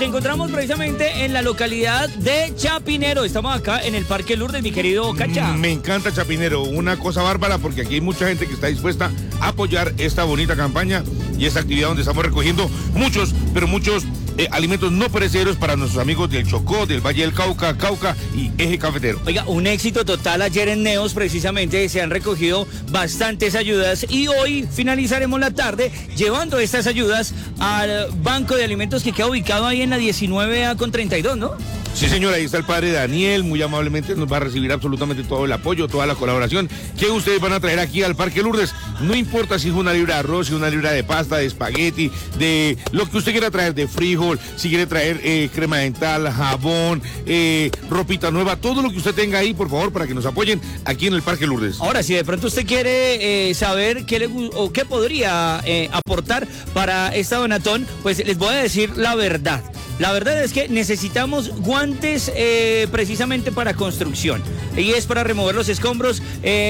encontramos precisamente en la localidad de Chapinero. Estamos acá en el Parque Lourdes, mi querido Cacha. Me encanta Chapinero, una cosa bárbara, porque aquí hay mucha gente que está dispuesta a apoyar esta bonita campaña y esta actividad donde estamos recogiendo muchos alimentos no perecederos para nuestros amigos del Chocó, del Valle del Cauca y Eje Cafetero. Oiga, un éxito total ayer en Neos, precisamente se han recogido bastantes ayudas y hoy finalizaremos la tarde llevando estas ayudas al Banco de Alimentos que queda ubicado ahí en la 19A con 32, ¿no? Sí, señora, ahí está el padre Daniel, muy amablemente nos va a recibir absolutamente todo el apoyo, toda la colaboración que ustedes van a traer aquí al Parque Lourdes. No importa si es una libra de arroz, si es una libra de pasta, de espagueti, de lo que usted quiera traer, de frijol, si quiere traer crema dental, jabón, ropita nueva, todo lo que usted tenga ahí, por favor, para que nos apoyen aquí en el Parque Lourdes. Ahora, si de pronto usted quiere saber qué podría aportar para esta donatón, pues les voy a decir la verdad. La verdad es que necesitamos guantes precisamente para construcción. Y es para remover los escombros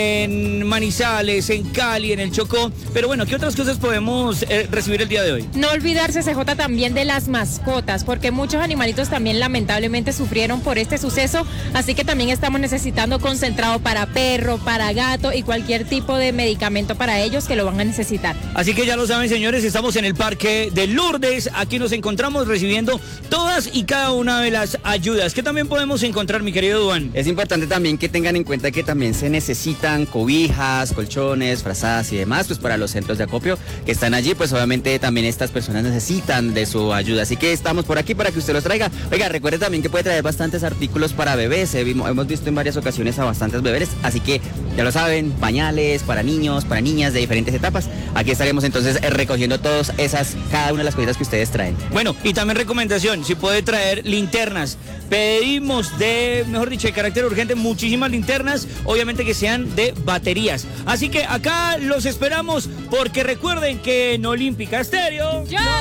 en Manizales, en Cali, en el Chocó. Pero bueno, ¿qué otras cosas podemos recibir el día de hoy? No olvidarse, CJ, también de las mascotas, porque muchos animalitos también lamentablemente sufrieron por este suceso. Así que también estamos necesitando concentrado para perro, para gato y cualquier tipo de medicamento para ellos que lo van a necesitar. Así que ya lo saben, señores, estamos en el Parque de Lourdes. Aquí nos encontramos recibiendo todas y cada una de las ayudas. ¿Qué también podemos encontrar, mi querido Duan? Es importante también que tengan en cuenta que también se necesitan cobijas, colchones, frazadas y demás, pues para los centros de acopio que están allí, pues obviamente también estas personas necesitan de su ayuda. Así que estamos por aquí para que usted los traiga. Oiga, recuerde también que puede traer bastantes artículos para bebés. Hemos visto en varias ocasiones a bastantes bebés, así que ya lo saben, pañales para niños, para niñas de diferentes etapas. Aquí estaremos entonces recogiendo cada una de las cositas que ustedes traen. Bueno, y también recomendación, si puede traer linternas. Pedimos de carácter urgente, muchísimas linternas, obviamente que sean de baterías. Así que acá los esperamos, porque recuerden que en Olímpica Estéreo... ¡Yo